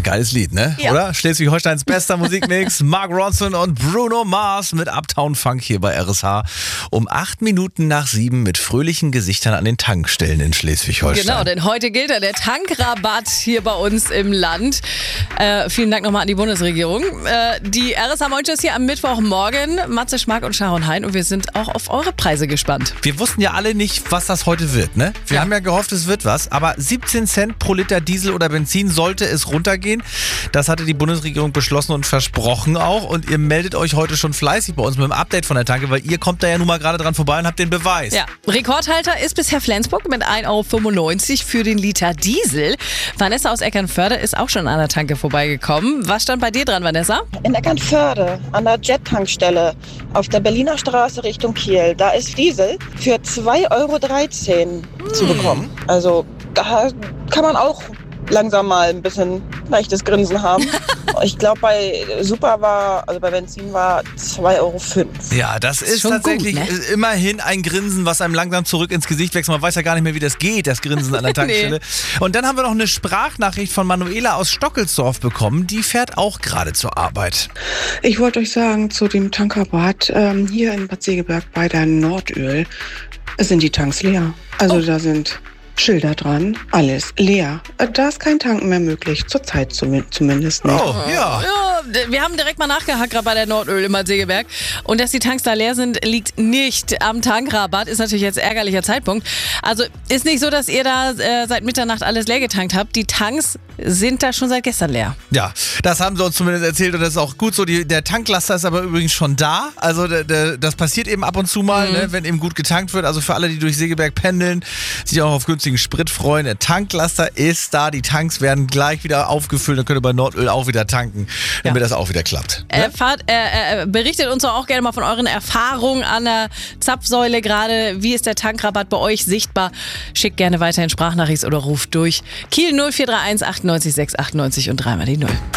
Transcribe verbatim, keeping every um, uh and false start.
Geiles Lied, ne? Ja. Oder? Schleswig-Holsteins bester Musikmix. Mark Ronson und Bruno Mars mit Uptown Funk hier bei R S H. Um acht Minuten nach sieben mit fröhlichen Gesichtern an den Tankstellen in Schleswig-Holstein. Genau, denn heute gilt ja der Tankrabatt hier bei uns im Land. Äh, vielen Dank nochmal an die Bundesregierung. Äh, die R S H Moin ist hier am Mittwochmorgen. Matze Schmark und Sharon Hein. Und wir sind auch auf eure Preise gespannt. Wir wussten ja alle nicht, was das heute wird, ne? Wir Ja. haben ja gehofft, es wird was. Aber siebzehn Cent pro Liter Diesel oder Benzin sollte es runtergehen. Das hatte die Bundesregierung beschlossen und versprochen auch. Und ihr meldet euch heute schon fleißig bei uns mit dem Update von der Tanke, weil ihr kommt da ja nun mal gerade dran vorbei und habt den Beweis. Ja, Rekordhalter ist bisher Flensburg mit ein Euro fünfundneunzig für den Liter Diesel. Vanessa aus Eckernförde ist auch schon an der Tanke vorbeigekommen. Was stand bei dir dran, Vanessa? In Eckernförde an der Jet-Tankstelle auf der Berliner Straße Richtung Kiel. Da ist Diesel für zwei Euro dreizehn zu bekommen. Also da kann man auch langsam mal ein bisschen leichtes Grinsen haben. Ich glaube, bei Super war, also bei Benzin war zwei Euro fünf. Ja, das ist, schon tatsächlich gut, ne? immerhin ein Grinsen, was einem langsam zurück ins Gesicht wächst. Man weiß ja gar nicht mehr, wie das geht, das Grinsen an der Tankstelle. Und dann haben wir noch eine Sprachnachricht von Manuela aus Stockelsdorf bekommen. Die fährt auch gerade zur Arbeit. Ich wollte euch sagen, zu dem Tankrabatt, ähm, hier in Bad Segeberg bei der Nordöl sind die Tanks leer. Also Oh. da sind Schilder dran, alles leer. Äh, Da ist kein Tanken mehr möglich, zurzeit zum, zumindest nicht. Oh, ja. Ja, d- wir haben direkt mal nachgehakt, gerade bei der Nordöl im Segeberg. Und dass die Tanks da leer sind, liegt nicht am Tankrabatt. Ist natürlich jetzt ärgerlicher Zeitpunkt. Also ist nicht so, dass ihr da äh, seit Mitternacht alles leer getankt habt. Die Tanks sind da schon seit gestern leer. Ja, das haben sie uns zumindest erzählt und das ist auch gut so. Die, der Tanklaster ist aber übrigens schon da. Also der, der, das passiert eben ab und zu mal, ne, wenn eben gut getankt wird. Also für alle, die durch Segeberg pendeln, sich auch auf günstigen Sprit freuen. Der Tanklaster ist da. Die Tanks werden gleich wieder aufgefüllt. Dann könnt ihr bei Nordöl auch wieder tanken, damit das auch wieder klappt. Ne? Äh, fahrt, äh, äh, berichtet uns doch auch gerne mal von euren Erfahrungen an der Zapfsäule gerade. Wie ist der Tankrabatt bei euch sichtbar? Schickt gerne weiterhin Sprachnachricht oder ruft durch. Kiel null vier drei eins achtundneunzig sechs achtundneunzig und dreimal die Null.